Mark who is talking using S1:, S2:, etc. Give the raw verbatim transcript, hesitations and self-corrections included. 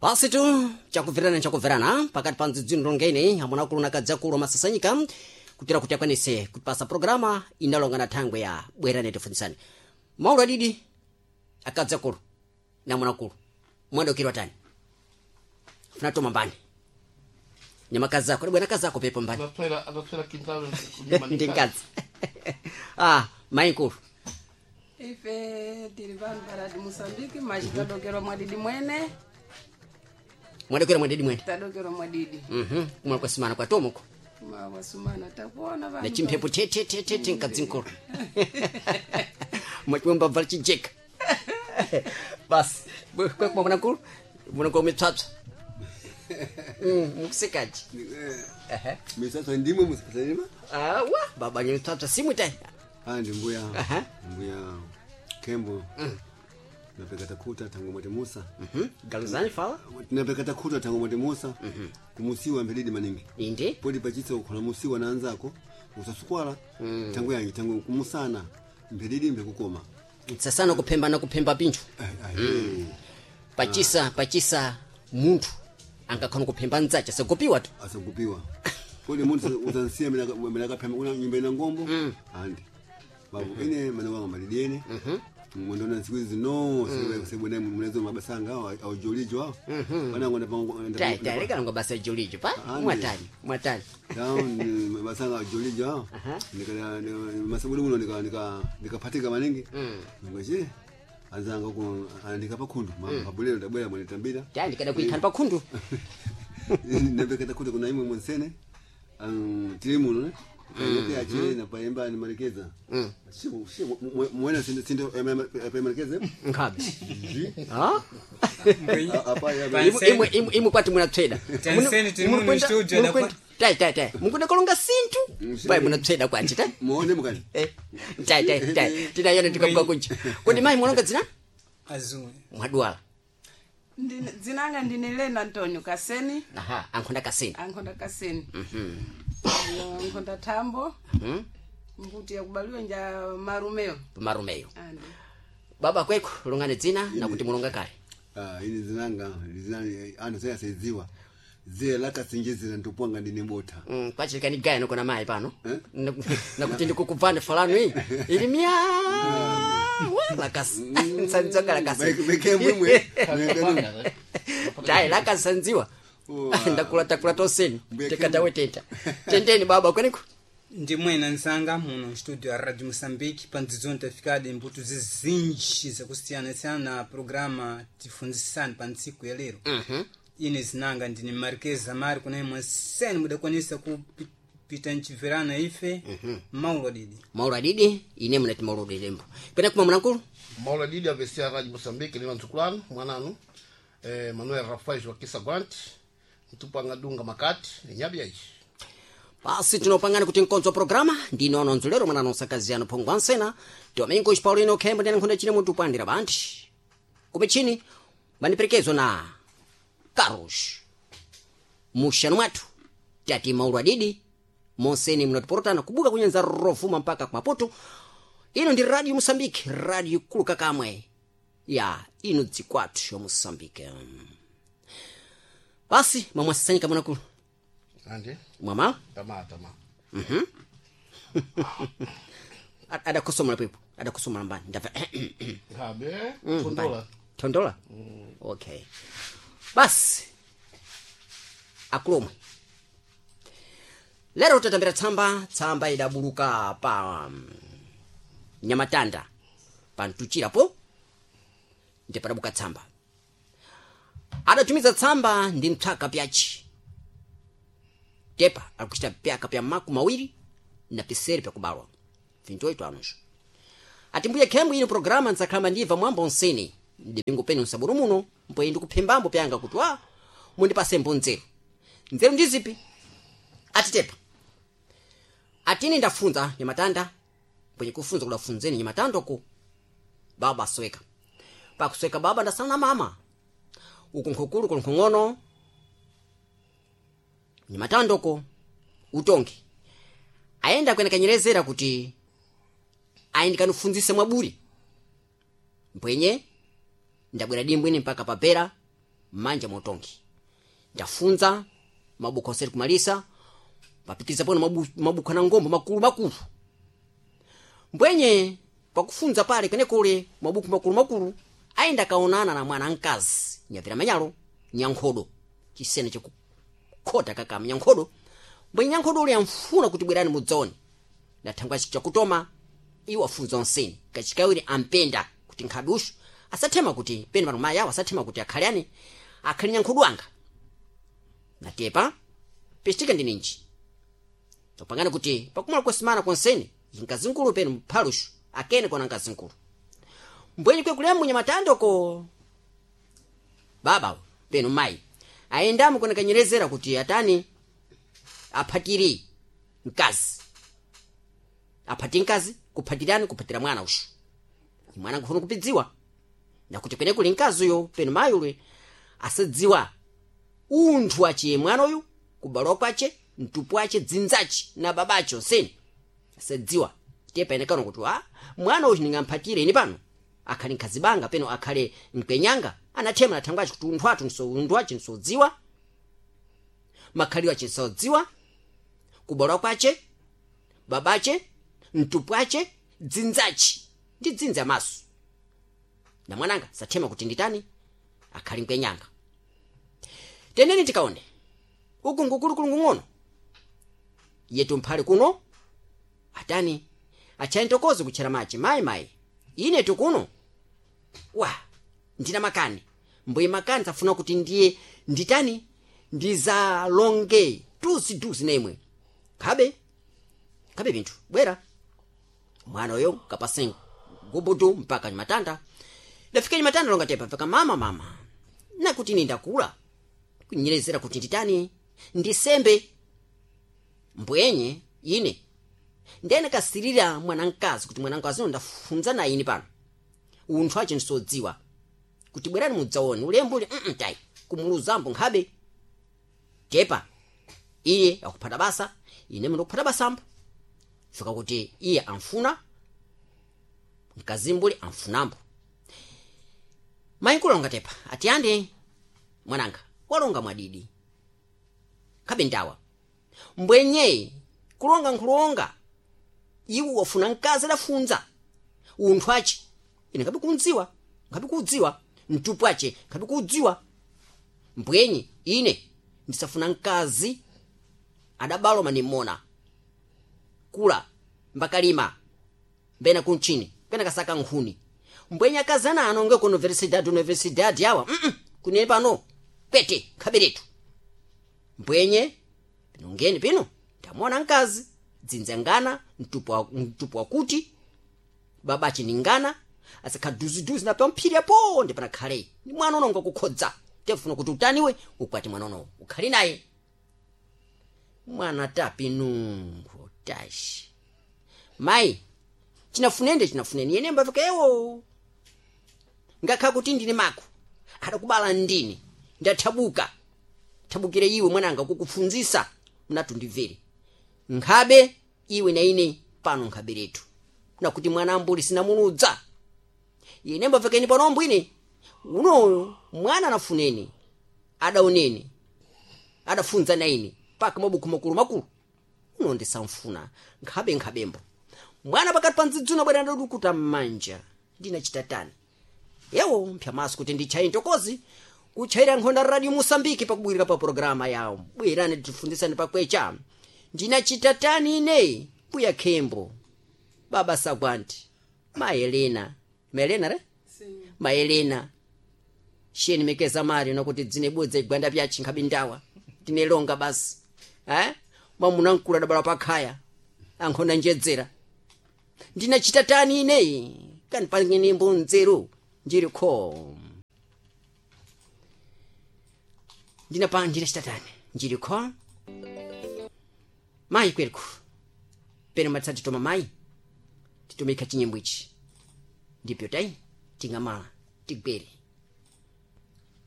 S1: Basi tu chakuvirana chakuvirana pakati pa ndzidzino rongene amuna kuluna kadzakulu masasanyika kutira kuti akwanise kupasa programa inalongana thangwe ya bwerane tifundisani. Maula didi akadzakulu namuna kulu mwadokirwa tani funato mambani nyama kazako bwana kazako pepo mbani
S2: Atapela atapela kintalo
S1: ndingazi. Ah maikulu
S3: ife tiri vanhu varadi Mozambique majitadokero mwadidi mwene
S1: mwadokera mwadidi mwene
S3: tadokero mwadidi
S1: mhm kumwa kwa simana kwa tomuko
S3: mawasumana takuona vanhu
S1: na chimpepo tete tete tete nkadzinkulu mwachomba valchi jeka basi kwa kwa mwanakulu mwanako umetsatsa mm mkusikaji
S4: eh misasa ndimo musikazalima
S1: ah wa baba nyetsatsa simu tai
S4: ah ndi mbuya
S1: aha
S4: mbuya kembo napekata kuta tangu mwete Musa
S1: mhm galuzani fala
S4: napekata kuta tangu mwete Musa mhm kumusiwa mbelidi maningi
S1: indi
S4: podi pachitso kuna musiwa naanzako usasukwala tangu yangi tangu kumusana mbelidi mbekukoma
S1: sasana kupemba na kupemba pinchu pachisa pachisa muntu angakhono kupemba nzacha sakupiwa tu
S4: asakupiwa podi muntu uzansia mina mina kapemba una nyumba ina ngombo andi babu ine mana wanga malidene mhm mwondona siku hizi no sebe sebe na mnezo mabasanga au jolijo hao bana ngona pango
S1: dai dai leka ngo basa jolijo pa mwatani mwatani
S4: down mabasanga jolijo hao nikala masabudu muno nika nika nikapatika maningi ngoje azanga ko andika pakundu mama kabulelo dabwela mwana tambira
S1: dai nikada kuikana pakundu
S4: ndabekata kuda kuna imwe monsene um tilimuno ne Kaya achile na paemba ni marekeza. Mm. Sio sio muona sinde sinde pa marekeza?
S1: Ngapi? Ah?
S4: Apa ya.
S1: Imwe imwe imwe kwati muna trader.
S5: Tanseni timu studio na
S1: tai tai tai. Mukunda kolonga sintu. Bai muna trader kwati tai.
S4: Muone mukani.
S1: Eh. Tai tai tai. Tina yona tikabuka kunji. Kodi mai mulonga dzina?
S5: Azue.
S1: Mwadwala.
S3: ndine dzinanga ndine Lena Antonio Kaseni
S1: Aha, ankonda Kaseni.
S3: ankonda Kaseni
S1: Mhm.
S3: ankonda Tambo
S1: Mhm.
S3: mbuti yakubaliwa nja Marumeo
S1: Marumeo.
S3: andi
S1: Baba kweko lungane dzina na kuti mulonga kale.
S4: Ah, ini zinanga, zinani ana sasa seziwa. Zile laka sinjezi ntopwanga ndine mbota.
S1: Mm, kwachika ni gaya noko na mai pano. Na kuti ndikukuvana falano hii. Ili mia. Laka sanzoka laka.
S4: Beke mwemwe.
S1: Dai laka sanziwa. Ndakula takula toseni. Tekata weteta. Tendeni baba kweniko.
S5: Ndi mwena nsanga muno studio ya Radio Mozambique pandzonta fikade mbuto zizinji za kusiyana sana na programa tifundisani pansiku ya lero.
S1: Mhm.
S5: Ine zinanga ndine Marqueza Mari kuna mwaseni muda kwanisa kupita nchivirana ife Maula didi.
S1: Maula didi ine mnati Maula didi mbo. Pena kuma mnankulu?
S2: Maula didi avesia Radio Mozambique ni wanzukulano mwananu eh Manuel Rafael wa Kisa Grant mtupanga dunga makati ni nyabia ichi.
S1: Basi tunopangana kuti nkonzo programa ndino ononzulero mwana nosakaziyano pongwansena Domingo Paulino Kembo ndene nkhunda chine muntu pandira bandi kumechini maniperekezo na Carlos mushanu mwatu tati Maula didi monseni mnotiportana kubuka kunyenza rofuma mpaka kwa Maputo. Ino ndi Radio Mozambique, radio kuluka kamwe ya ino dzikwatu ya Mozambique. Basi mama sasanyika mwanakulu
S2: Andi
S1: mama
S2: tama tama.
S1: mhm ada kusoma pepo ada kusoma mbani ndafa
S2: Habe kondola.
S1: tondola okay basi akulomwe lero tutatambira tsamba tsamba idabuluka pa um, Nyamatanda pantuchirapo ndi padabuka tsamba adatumiza tsamba ndi mtsaka pyachi tepa akuchita pyaka pya maku mawiri na piseri pya kubalwa vinto oito anos atimbuye kembu ino programa nsakhama ndiva mwambo nseni ndibingo peni nsaburu muno mpo indi kuphembambo pyanga kuti wa mundipase mbo nzeru nzeru ndizipi atitepa atini ndafunza Nyamatanda kwenye kufunza kudafunzeni Nyamatanda ku baba sweka pa kusweka baba ndasana mama ukunkhukulu kunkhongono Nyamatanda ko utongi aenda kwena kanyerezera kuti aindi kanufunzise mwaburi mpwenye ndabwera dimbwini mpaka papera manja motongi ndafunza mabuku oseri kumalisa papitiza pona mabuku mabuku na ngombo makulu makulu mbwenye pakufunza pale kene kule mabuku makulu makulu aenda kaonana na mwana nkazi nyapira manyalo nyankhodo chisene chokukota kaka nyankhodo mbwenye nyankhodo uli amfuna kuti bwerani mudzoni ndathangwa chicha kutoma iwo afunza onseni kachikawiri ampenda kuti nkhabushu asathema kuti pene pano maya asathema kuti akhaliani akhali nyankhodo anga natepa pestika ndininji topangana kuti pakumala kwesimana konseni inkazinkulu pene mphalushu akene kona nkazinkulu mbwenye kwe kulemu nyamatandoko baba penu mai aendamu kona kanyerezera kuti atani aphatiri nkazi aphati nkazi kuphatirani kuphatira mwana ushu mwana ngufuna kupidziwa na kuti pene kuli nkazi uyo penu mai ulwe asadziwa unthu achiye mwana uyu kubalwa kwache mtupu wache dzinzachi na babacho seni asadziwa tepa inekano kuti ah mwana uyu ningamphatire ini pano akhali nkazi banga peno akhale mkwenyanga anathema nathangwachi kuti unthu athu nso unthu wache nsodziwa makhali wache nsodziwa kubalwa kwache babache mtupu wache dzinzachi ndi dzinza maso na mwananga sathema kuti nditani akhali mkwenyanga teneni tikaone uku ngukulu kulungunono yetu mphale kuno atani achaintokoze kuchera machi mai mai ine tukuno wa ndina makani mbuye makani safuna kuti ndiye nditani ndiza longe tusi tusi nemwe kabe kabe bintu bwera mwana oyo kapasengo gubudu mpaka matanda ndafika ni matanda longa tepa fika mama mama na kuti ninda kula kunyerezera kuti nditani ndisembe mbwenye ine ndene kasirira mwanankazi kuti mwanankazi ndafunza na ini pano unthu ache nsodziwa kuti bwerani mudzaone ulembo uli mm tai kumuluzambo nkhabe tepa iye akuphata basa ine muno kuphata basambo fika kuti iye amfuna mkazimbuli amfunambo mayinkulu longa tepa ati ande mwananga walonga mwadidi kabe ndawa mbwenye kulonga nkulonga iwu wafuna nkazi lafunza unthu ache ine kabi kunziwa kabi kudziwa mtupu ache kabi kudziwa mbwenye ine ndisafuna nkazi adabalo manimona kula mbakalima mbena kunchini pena kasaka nkhuni mbwenye akazana anonge ku universidade universidade yawa mm -mm, kunene pano pete kaberetu mbwenye pinongeni pino tamona nkazi dzinzangana mtupu mtupu wakuti babachi ningana asakaduzi duzi na pamphiri apo ndi pana khale ni mwana unonga kukhodza tefuna kuti utaniwe ukwati mwana uno ukhali naye mwana tapinungu tashi mai chinafunende chinafuneni yene mbavika ewo ngakha kuti ndine mako adakubala ndini ndathabuka thabukire iwe mwananga kukufunzisa mnatu ndivere nkhabe iwe na ine pano nkhabe letu nakuti mwana ambuli sinamuludza yene mbavekeni panombo ine uno mwana anafuneni adaoneni adafunza na ine paka mabuku makulu makulu uno ndisamfuna nkhabe nkhabembo mwana pakati panzidzuna bwana ndadukuta mmanja ndina chitatani yewo mpyamaso kuti ndichayi ntokozi kuchaira nkhonda radio Mosambiki pakubwirira pa programa yawo bwerani tifundisani pakwecha ndina chitatani ine puya khembo baba Sagwanti Maelena Melena re
S3: Si.
S1: Maelena sheni mekeza mari nokuti dzine bodza igwanda byachi nkhabindawa tinelonga basi eh mamuna nkula dabala pakhaya ankhonda njedzera ndina chitatani ine kani pangene mbonzero ndiri kho ndina pa ndina chitatani ndiri kho mai kwerku pena matsati toma mai titomeka chinyembwichi ndipyo tai tingamala tigwere